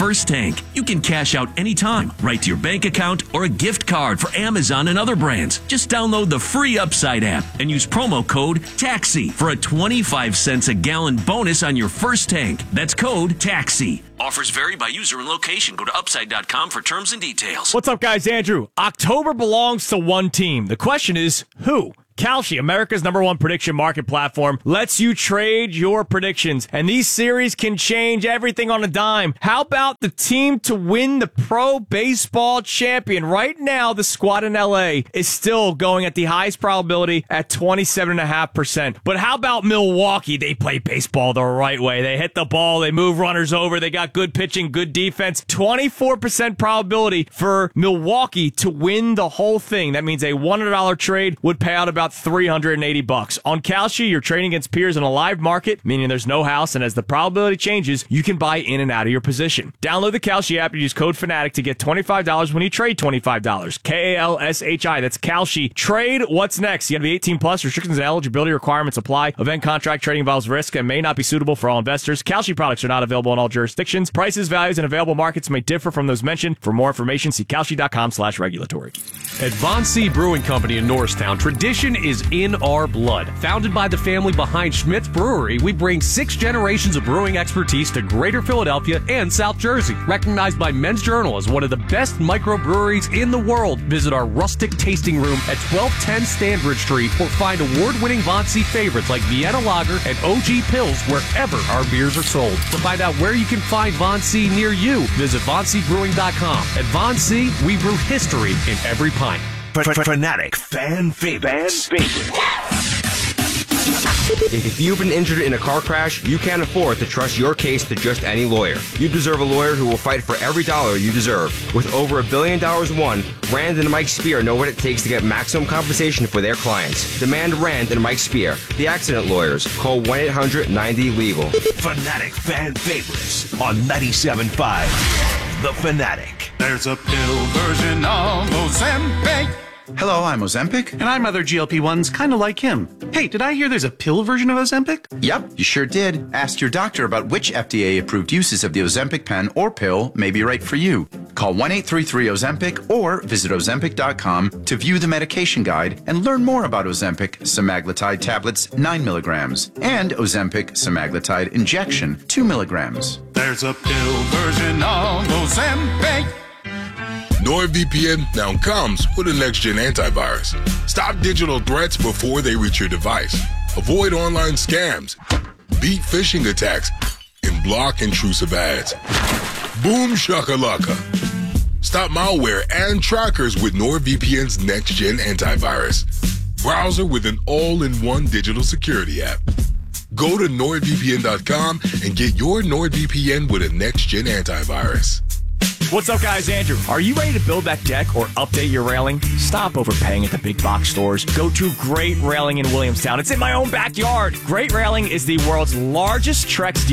first tank. You can cash out anytime, right to your bank account or a gift card for Amazon and other brands. Just download the free Upside app and use promo code TAXI for a twenty-five cents a gallon bonus on your first tank. That's code TAXI. Offers vary by user and location. Go to upside dot com for terms and details. What's up, guys? Andrew. October belongs to one team. The question is, who? Kalshi, America's number one prediction market platform, lets you trade your predictions, and these series can change everything on a dime. How about the team to win the Pro Baseball Champion? Right now, the squad in L A is still going at the highest probability at twenty-seven point five percent. But how about Milwaukee? They play baseball the right way. They hit the ball, they move runners over, they got good pitching, good defense. twenty-four percent probability for Milwaukee to win the whole thing. That means a one hundred dollars trade would pay out about three hundred eighty bucks. On Kalshi, you're trading against peers in a live market, meaning there's no house, and as the probability changes, you can buy in and out of your position. Download the Kalshi app and use code FANATIC to get twenty-five dollars when you trade twenty-five dollars. K A L S H I. That's Kalshi. Trade what's next. You got to be eighteen plus. Restrictions and eligibility requirements apply. Event contract trading involves risk and may not be suitable for all investors. Kalshi products are not available in all jurisdictions. Prices, values, and available markets may differ from those mentioned. For more information, see kalshi dot com slash regulatory. At Von C. Brewing Company in Norristown, tradition is in our blood. Founded by the family behind Schmidt's Brewery, we bring six generations of brewing expertise to Greater Philadelphia and South Jersey. Recognized by Men's Journal as one of the best microbreweries in the world, visit our rustic tasting room at twelve ten Stanbridge Street or find award-winning Von C favorites like Vienna Lager and O G Pills wherever our beers are sold. To find out where you can find Von C near you, visit von c brewing dot com. At Von C, we brew history in every pint. Fanatic fan favorites. Fan favorites. If you've been injured in a car crash, you can't afford to trust your case to just any lawyer. You deserve a lawyer who will fight for every dollar you deserve. With over a billion dollars won, Rand and Mike Spear know what it takes to get maximum compensation for their clients. Demand Rand and Mike Spear, the accident lawyers. Call one eight hundred ninety legal. Fanatic fan favorites on ninety-seven point five. The Fanatic. There's a pill version of Ozempic. Hello, I'm Ozempic. And I'm other G L P ones kind of like him. Hey, did I hear there's a pill version of Ozempic? Yep, you sure did. Ask your doctor about which F D A-approved uses of the Ozempic pen or pill may be right for you. Call one eight three three Ozempic or visit ozempic dot com to view the medication guide and learn more about Ozempic semaglutide tablets nine milligrams and Ozempic semaglutide injection two milligrams. There's a pill version of Ozempic. NordVPN now comes with a next-gen antivirus. Stop digital threats before they reach your device. Avoid online scams, beat phishing attacks, and block intrusive ads. Boom shakalaka. Stop malware and trackers with NordVPN's next-gen antivirus. Browser with an all-in-one digital security app. Go to nord v p n dot com and get your NordVPN with a next-gen antivirus. What's up, guys? Andrew. Are you ready to build that deck or update your railing? Stop overpaying at the big box stores. Go to Great Railing in Williamstown. It's in my own backyard. Great Railing is the world's largest Trex